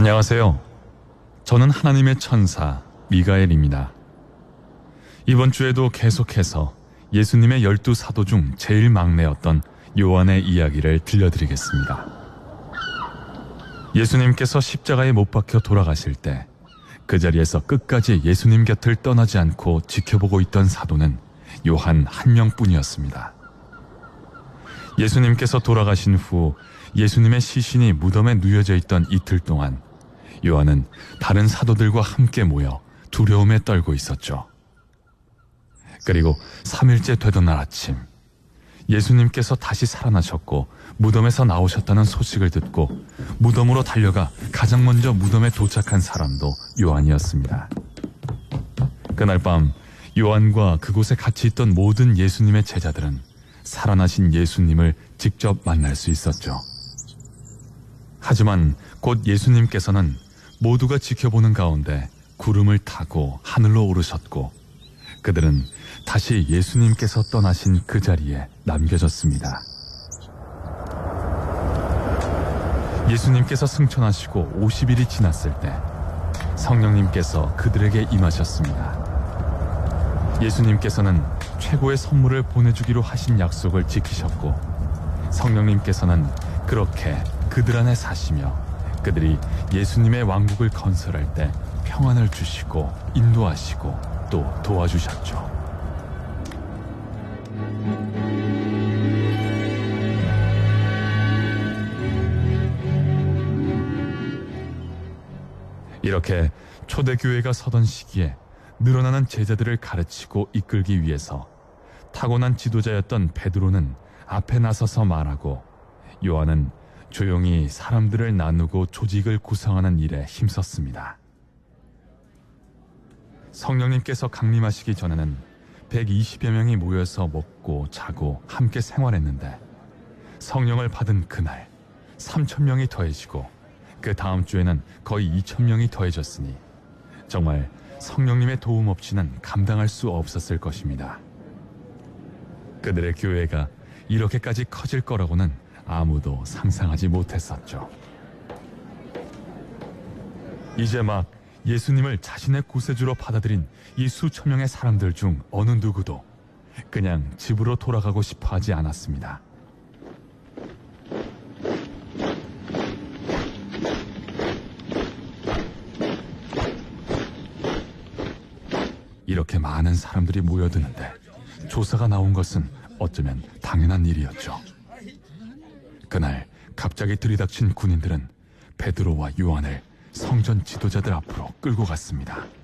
안녕하세요. 저는 하나님의 천사 미가엘입니다. 이번 주에도 계속해서 예수님의 12사도 중 제일 막내였던 요한의 이야기를 들려드리겠습니다. 예수님께서 십자가에 못 박혀 돌아가실 때 그 자리에서 끝까지 예수님 곁을 떠나지 않고 지켜보고 있던 사도는 요한 한 명뿐이었습니다. 예수님께서 돌아가신 후 예수님의 시신이 무덤에 누여져 있던 이틀 동안 요한은 다른 사도들과 함께 모여 두려움에 떨고 있었죠. 그리고 3일째 되던 날 아침, 예수님께서 다시 살아나셨고 무덤에서 나오셨다는 소식을 듣고 무덤으로 달려가 가장 먼저 무덤에 도착한 사람도 요한이었습니다. 그날 밤 요한과 그곳에 같이 있던 모든 예수님의 제자들은 살아나신 예수님을 직접 만날 수 있었죠. 하지만 곧 예수님께서는 모두가 지켜보는 가운데 구름을 타고 하늘로 오르셨고 그들은 다시 예수님께서 떠나신 그 자리에 남겨졌습니다. 예수님께서 승천하시고 50일이 지났을 때 성령님께서 그들에게 임하셨습니다. 예수님께서는 최고의 선물을 보내주기로 하신 약속을 지키셨고 성령님께서는 그렇게 그들 안에 사시며 그들이 예수님의 왕국을 건설할 때 평안을 주시고 인도하시고 또 도와주셨죠. 이렇게 초대교회가 서던 시기에 늘어나는 제자들을 가르치고 이끌기 위해서 타고난 지도자였던 베드로는 앞에 나서서 말하고 요한은 조용히 사람들을 나누고 조직을 구성하는 일에 힘썼습니다. 성령님께서 강림하시기 전에는 120여 명이 모여서 먹고 자고 함께 생활했는데 성령을 받은 그날 3,000명이 더해지고 그 다음 주에는 거의 2,000명이 더해졌으니 정말 성령님의 도움 없이는 감당할 수 없었을 것입니다. 그들의 교회가 이렇게까지 커질 거라고는 아무도 상상하지 못했었죠. 이제 막 예수님을 자신의 구세주로 받아들인 이 수천 명의 사람들 중 어느 누구도 그냥 집으로 돌아가고 싶어 하지 않았습니다. 이렇게 많은 사람들이 모여드는데 조사가 나온 것은 어쩌면 당연한 일이었죠. 그날 갑자기 들이닥친 군인들은 베드로와 요한을 성전 지도자들 앞으로 끌고 갔습니다.